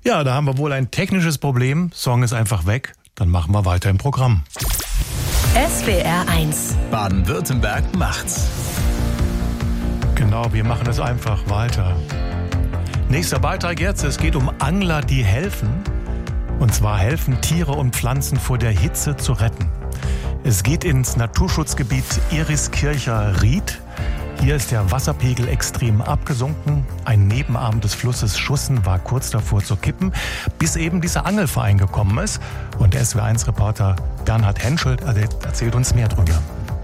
Ja, da haben wir wohl ein technisches Problem. Song ist einfach weg. Dann machen wir weiter im Programm. SWR 1 Baden-Württemberg macht's. Genau, wir machen es einfach weiter. Nächster Beitrag jetzt. Es geht um Angler, die helfen. Und zwar helfen, Tiere und Pflanzen vor der Hitze zu retten. Es geht ins Naturschutzgebiet Eriskircher Ried. Hier ist der Wasserpegel extrem abgesunken. Ein Nebenarm des Flusses Schussen war kurz davor zu kippen, bis eben dieser Angelverein gekommen ist. Und der SWR1-Reporter Bernhard Henschel erzählt uns mehr drüber.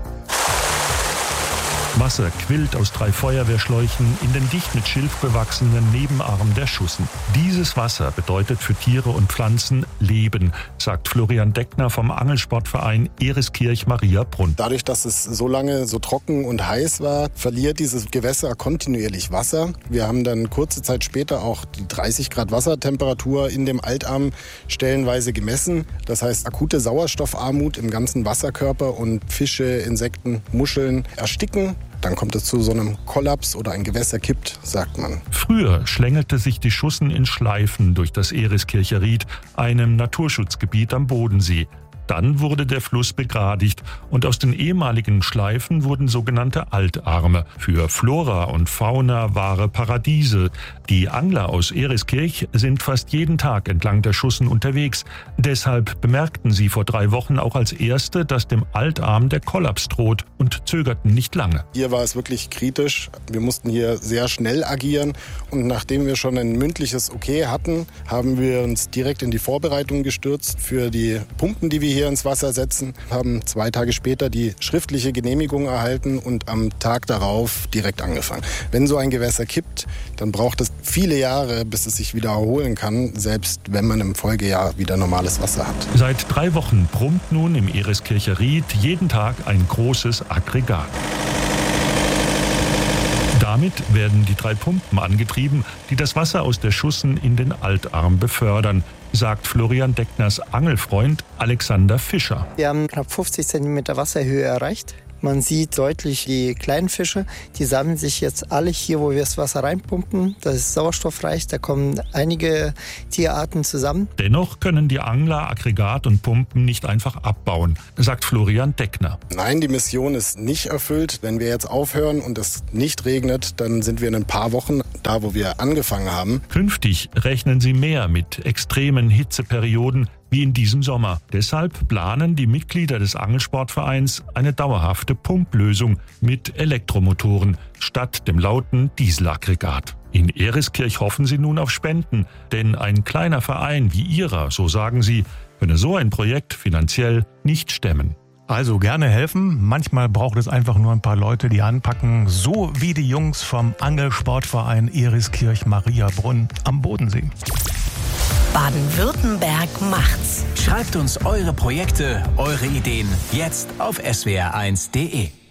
Wasser quillt aus 3 Feuerwehrschläuchen in den dicht mit Schilf bewachsenen Nebenarm der Schussen. Dieses Wasser bedeutet für Tiere und Pflanzen Leben, sagt Florian Deckner vom Angelsportverein Eriskirch-Mariabrunn. Dadurch, dass es so lange so trocken und heiß war, verliert dieses Gewässer kontinuierlich Wasser. Wir haben dann kurze Zeit später auch die 30 Grad Wassertemperatur in dem Altarm stellenweise gemessen. Das heißt akute Sauerstoffarmut im ganzen Wasserkörper und Fische, Insekten, Muscheln ersticken. Dann kommt es zu so einem Kollaps oder ein Gewässer kippt, sagt man. Früher schlängelte sich die Schussen in Schleifen durch das Eriskircher Ried, einem Naturschutzgebiet am Bodensee. Dann wurde der Fluss begradigt und aus den ehemaligen Schleifen wurden sogenannte Altarme. Für Flora und Fauna wahre Paradiese. Die Angler aus Eriskirch sind fast jeden Tag entlang der Schussen unterwegs. Deshalb bemerkten sie vor 3 Wochen auch als Erste, dass dem Altarm der Kollaps droht und zögerten nicht lange. Hier war es wirklich kritisch. Wir mussten hier sehr schnell agieren und nachdem wir schon ein mündliches Okay hatten, haben wir uns direkt in die Vorbereitung gestürzt für die Pumpen, die wir hier ins Wasser setzen, haben 2 Tage später die schriftliche Genehmigung erhalten und am Tag darauf direkt angefangen. Wenn so ein Gewässer kippt, dann braucht es viele Jahre, bis es sich wieder erholen kann, selbst wenn man im Folgejahr wieder normales Wasser hat. Seit 3 Wochen brummt nun im Eriskircher Ried jeden Tag ein großes Aggregat. Damit werden die 3 Pumpen angetrieben, die das Wasser aus der Schussen in den Altarm befördern, sagt Florian Deckners Angelfreund Alexander Fischer. Wir haben knapp 50 cm Wasserhöhe erreicht. Man sieht deutlich die kleinen Fische, die sammeln sich jetzt alle hier, wo wir das Wasser reinpumpen. Das ist sauerstoffreich, da kommen einige Tierarten zusammen. Dennoch können die Angler Aggregat und Pumpen nicht einfach abbauen, sagt Florian Deckner. Nein, die Mission ist nicht erfüllt. Wenn wir jetzt aufhören und es nicht regnet, dann sind wir in ein paar Wochen da, wo wir angefangen haben. Künftig rechnen sie mehr mit extremen Hitzeperioden wie in diesem Sommer. Deshalb planen die Mitglieder des Angelsportvereins eine dauerhafte Pumplösung mit Elektromotoren statt dem lauten Dieselaggregat. In Eriskirch hoffen sie nun auf Spenden, denn ein kleiner Verein wie ihrer, so sagen sie, könne so ein Projekt finanziell nicht stemmen. Also gerne helfen. Manchmal braucht es einfach nur ein paar Leute, die anpacken. So wie die Jungs vom Angelsportverein Eriskirch-Mariabrunn am Bodensee. Baden-Württemberg macht's. Schreibt uns eure Projekte, eure Ideen jetzt auf swr1.de.